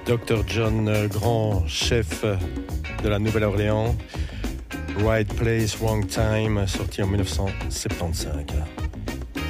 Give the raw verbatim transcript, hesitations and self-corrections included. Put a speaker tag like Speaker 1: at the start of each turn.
Speaker 1: docteur John, grand chef de la Nouvelle-Orléans. Right Place, Wrong Time, sorti en dix-neuf cent soixante-quinze.